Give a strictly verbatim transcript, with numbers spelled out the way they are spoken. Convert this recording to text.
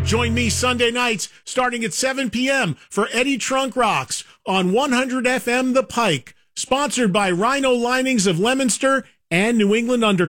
Join me Sunday nights starting at seven p.m. for Eddie Trunk Rocks on one hundred F M The Pike, sponsored by Rhino Linings of Leominster and New England Undercarriage.